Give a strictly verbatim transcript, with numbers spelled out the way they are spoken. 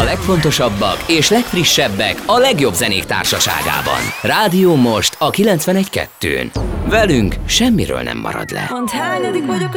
legfontosabbak és legfrissebbek a legjobb zenék társaságában. Rádió Most a kilencvenegy kettőn. Velünk semmiről nem marad le. Mondd, hányadik vagyok